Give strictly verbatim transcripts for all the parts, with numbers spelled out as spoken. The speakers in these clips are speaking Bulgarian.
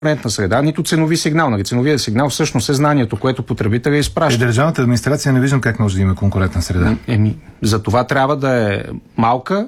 конкурентна среда, нито ценови сигнал. Нали? Ценовия сигнал всъщност е знанието, което потребителя изпраща. И държавната администрация не виждам как може да има конкурентна среда. Еми, за това трябва да е малка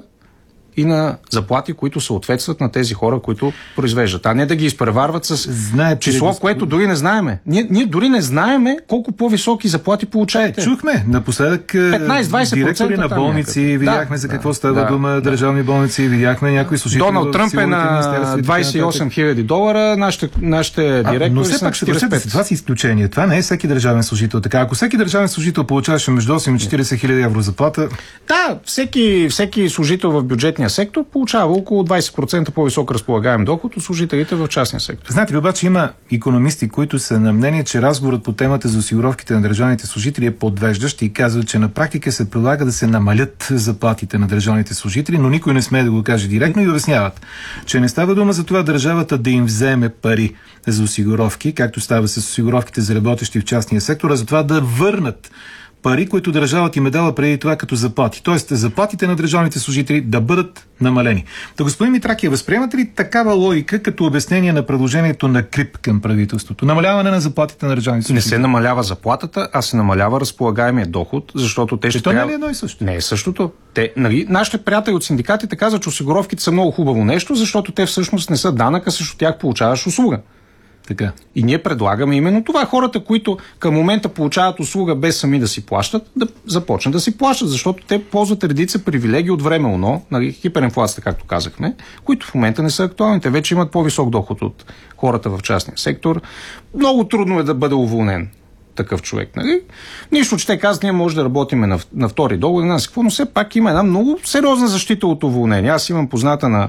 и на заплати, които съответстват на тези хора, които произвеждат. А не да ги изпреварват с Знае, число, да... което дори не знаеме. Ние, ние дори не знаеме колко по-високи заплати получаете. Е, чухме. Напоследък директори на болници, някъде. Видяхме да, за какво да, става да, дума, да, държавни болници, видяхме някои служители. Доналд Тръмп е на двадесет и осем хиляди долара, нашите, нашите директори но все са на четиридесет и пет. Това са изключения. Това не е всеки държавен служител. Така, ако всеки държавен служител получаваше между осем и четиридесет хиляди евро заплата... Да, всеки, всеки служител в бюджетния сектор получава около двадесет процента по-висок разполагаем доход от служителите в частния сектор. Знаете ли, обаче има икономисти, които са на мнение, че разговорът по темата за осигуровките на държавните служители е подвеждащ и казват, че на практика се предлага да се намалят заплатите на държавните служители, но никой не смее да го каже директно и обясняват, че не става дума за това държавата да им вземе пари за осигуровки, както става с осигуровките за работещи в частния сектор, а за това да върнат пари, които държавата им е дала преди това като заплати. Тоест, заплатите на държавните служители да бъдат намалени. Та, господин Митракия, възприемате ли такава логика като обяснение на предложението на КРИП към правителството? Намаляване на заплатите на държавните служители? Не се намалява заплатата, а се намалява разполагаемия доход, защото те ще то трябва... не е едно и също? Не е същото. Те, нали, нашите приятели от синдикатите казват, че осигуровките са много хубаво нещо, защото те всъщност не са данък, а срещу тях получаваш услуга. Така. И ние предлагаме именно това. Хората, които към момента получават услуга без сами да си плащат, да започнат да си плащат, защото те ползват редица привилегии от време оно, нали, хиперинфлацията, както казахме, които в момента не са актуални. Те вече имат по-висок доход от хората в частния сектор. Много трудно е да бъде уволнен такъв човек. Нали? Нищо, че те казват, ние може да работим на, на втори договор, но все пак има една много сериозна защита от уволнение. Аз имам позната на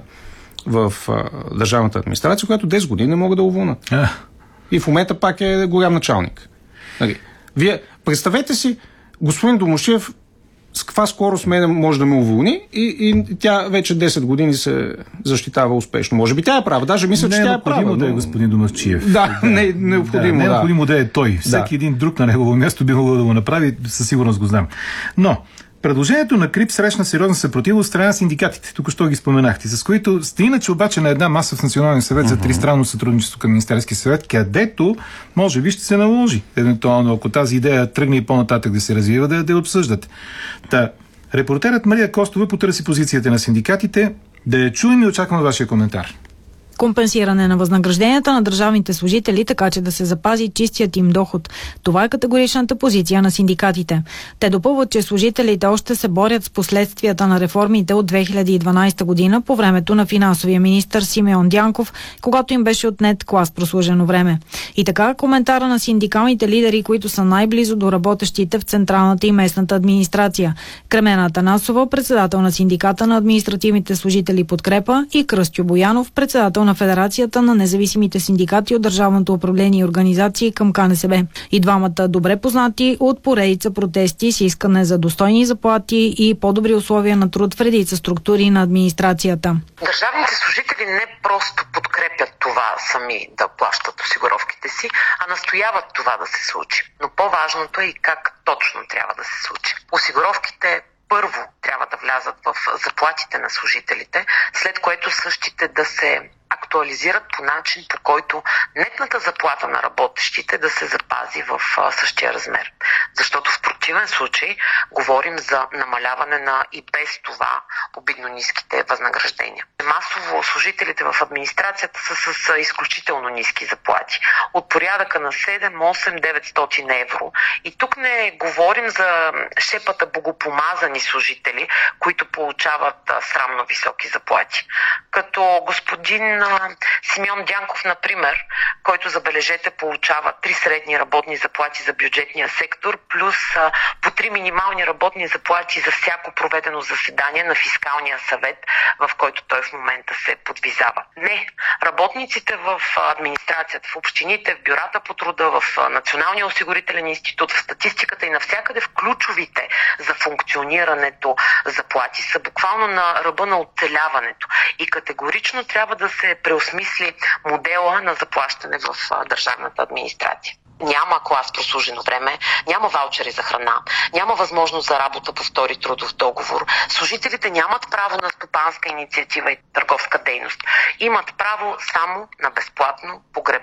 в а, държавната администрация, която десет години не могат да уволнат. А. И в момента пак е голям началник. Нали? Вие представете си, господин Домушев с каква скорост мен може да ме уволни и, и тя вече десет години се защитава успешно. Може би тя е права. Даже мисля, не че е тя е права. Не е необходимо да е господин Домусчиев. Да, да, не е необходимо. Да, не е да. необходимо да е той. Всеки да. един друг на негово място би могъл да го направи, със сигурност го знам. Но предложението на КРИП срещна сериозна съпротива от страна на синдикатите. Тук що ги споменахте, с които сте иначе обаче на една маса в Националния съвет за тристранно сътрудничество към Министерския съвет, където може би ще се наложи евентуално, ако тази идея тръгне и по-нататък да се развива, да я обсъждат. Та, репортерът Мария Костова потърси позицията на синдикатите. Да я чуем и очаквам вашия коментар. Компенсиране на възнагражденията на държавните служители, така че да се запази чистият им доход. Това е категоричната позиция на синдикатите. Те допълват, че служителите още се борят с последствията на реформите от две хиляди и дванадесета година по времето на финансовия министър Симеон Дянков, когато им беше отнет клас прослужено време. И така, коментара на синдикалните лидери, които са най-близо до работещите в централната и местната администрация. Кремена Атанасова, председател на синдиката на административните служители Подкрепа, и Кръстю Боянов, председател на Федерацията на независимите синдикати от Държавното управление и организации към КНСБ. И двамата добре познати от поредица протести с искане за достойни заплати и по-добри условия на труд в редица структури на администрацията. Държавните служители не просто подкрепят това сами да плащат осигуровките си, а настояват това да се случи. Но по-важното е и как точно трябва да се случи. Осигуровките първо трябва да влязат в заплатите на служителите, след което същите да се актуализират по начин, по който нетната заплата на работещите да се запази в а, същия размер. Защото в противен случай говорим за намаляване на и без това обидно ниските възнаграждения. Масово служителите в администрацията са с а, изключително ниски заплати. От порядъка на седем, осем, деветстотин евро. И тук не говорим за шепата богопомазани служители, които получават а, срамно високи заплати. Като господин Симеон Дянков, например, който, забележете, получава три средни работни заплати за бюджетния сектор, плюс а, по три минимални работни заплати за всяко проведено заседание на фискалния съвет, в който той в момента се подвизава. Не, работниците в администрацията, в общините, в бюрата по труда, в Националния осигурителен институт, в статистиката и навсякъде в ключовите за функционирането заплати са буквално на ръба на оцеляването. И категорично трябва да се преосмисли модела на заплащане в държавната администрация. Няма клас прослужено време, няма ваучери за храна, няма възможност за работа по втори трудов договор. Служителите нямат право на стопанска инициатива и търговска дейност. Имат право само на безплатно погребане.